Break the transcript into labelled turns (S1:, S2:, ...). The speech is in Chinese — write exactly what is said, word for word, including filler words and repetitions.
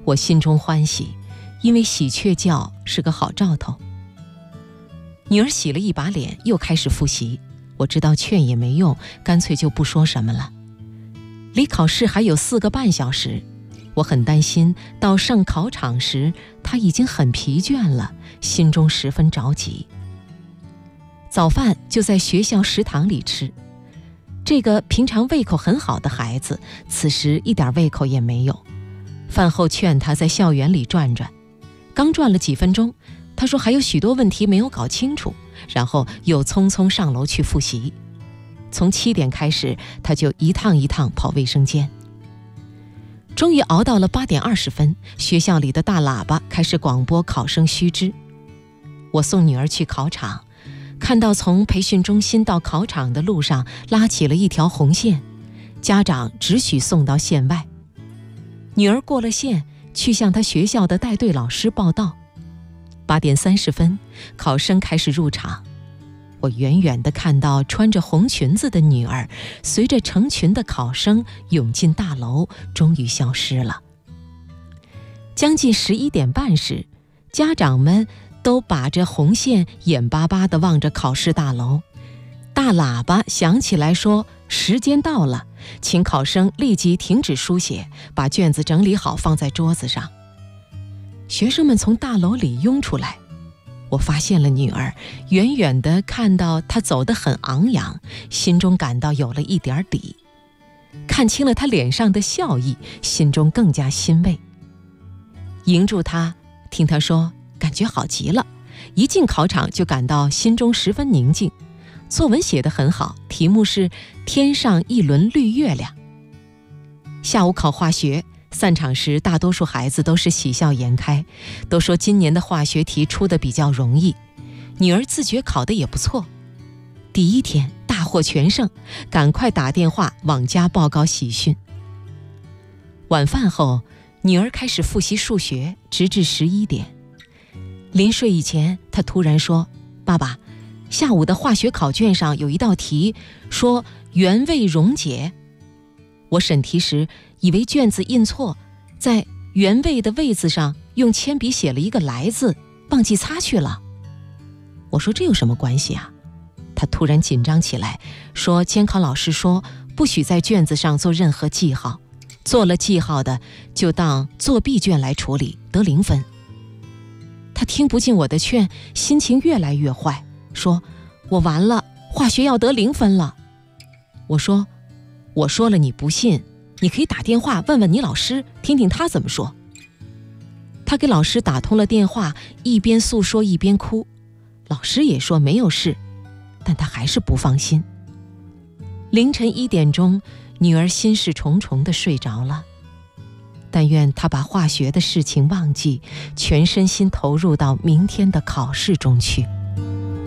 S1: 我心中欢喜，因为喜鹊叫是个好兆头。女儿洗了一把脸，又开始复习。我知道劝也没用，干脆就不说什么了。离考试还有四个半小时，我很担心到上考场时她已经很疲倦了，心中十分着急。早饭就在学校食堂里吃，这个平常胃口很好的孩子此时一点胃口也没有。饭后劝他在校园里转转，刚转了几分钟，他说还有许多问题没有搞清楚，然后又匆匆上楼去复习。从七点开始，他就一趟一趟跑卫生间。终于熬到了八点二十分，学校里的大喇叭开始广播考生须知。我送女儿去考场，看到从培训中心到考场的路上拉起了一条红线，家长只许送到线外。女儿过了线，去向她学校的带队老师报到。八点三十分，考生开始入场。我远远地看到穿着红裙子的女儿随着成群的考生涌进大楼，终于消失了。将近十一点半时，家长们都把着红线眼巴巴地望着考试大楼。大喇叭响起来说时间到了，请考生立即停止书写，把卷子整理好放在桌子上。学生们从大楼里拥出来，我发现了女儿，远远地看到她走得很昂扬，心中感到有了一点底。看清了她脸上的笑意，心中更加欣慰。迎住她，听她说感觉好极了，一进考场就感到心中十分宁静。作文写得很好，题目是天上一轮绿月亮。下午考化学，散场时大多数孩子都是喜笑颜开，都说今年的化学题出得比较容易。女儿自觉考得也不错。第一天大获全胜，赶快打电话往家报告喜讯。晚饭后，女儿开始复习数学，直至十一点。临睡以前，她突然说：爸爸，下午的化学考卷上有一道题说原位溶解。我审题时以为卷子印错，在原位的位字上用铅笔写了一个来字，忘记擦去了。我说这有什么关系啊？他突然紧张起来，说监考老师说不许在卷子上做任何记号，做了记号的就当作弊卷来处理，得零分。他听不进我的劝，心情越来越坏，说我完了，化学要得零分了。我说我说了你不信，你可以打电话问问你老师，听听他怎么说。他给老师打通了电话，一边诉说一边哭。老师也说没有事，但他还是不放心。凌晨一点钟，女儿心事重重地睡着了。但愿她把化学的事情忘记，全身心投入到明天的考试中去。